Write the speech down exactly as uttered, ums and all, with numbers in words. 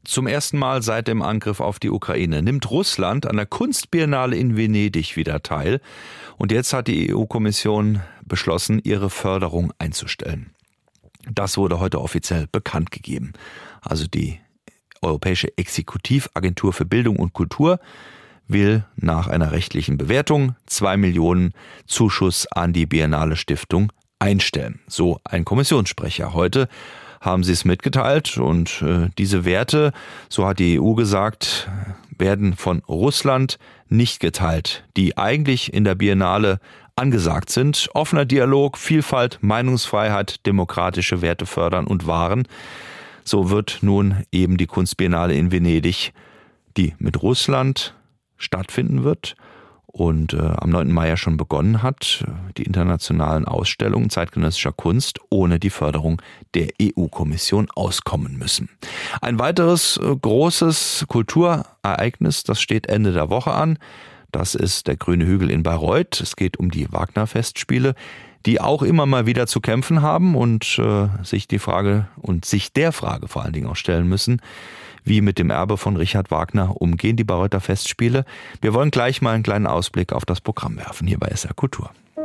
Zum ersten Mal seit dem Angriff auf die Ukraine nimmt Russland an der Kunstbiennale in Venedig wieder teil. Und jetzt hat die E U-Kommission beschlossen, ihre Förderung einzustellen. Das wurde heute offiziell bekannt gegeben. Also die Europäische Exekutivagentur für Bildung und Kultur will nach einer rechtlichen Bewertung zwei Millionen Zuschuss an die Biennale Stiftung einstellen. So ein Kommissionssprecher. Heute haben sie es mitgeteilt und äh, diese Werte, so hat die E U gesagt, werden von Russland nicht geteilt, die eigentlich in der Biennale angesagt sind. Offener Dialog, Vielfalt, Meinungsfreiheit, demokratische Werte fördern und wahren. So wird nun eben die Kunstbiennale in Venedig, die mit Russland stattfinden wird und äh, am neunten Mai ja schon begonnen hat, die internationalen Ausstellungen zeitgenössischer Kunst ohne die Förderung der E U-Kommission auskommen müssen. Ein weiteres äh, großes Kulturereignis, das steht Ende der Woche an. Das ist der Grüne Hügel in Bayreuth. Es geht um die Wagner-Festspiele, die auch immer mal wieder zu kämpfen haben und äh, sich die Frage und sich der Frage vor allen Dingen auch stellen müssen, wie mit dem Erbe von Richard Wagner umgehen die Bayreuther Festspiele. Wir wollen gleich mal einen kleinen Ausblick auf das Programm werfen hier bei S R Kultur.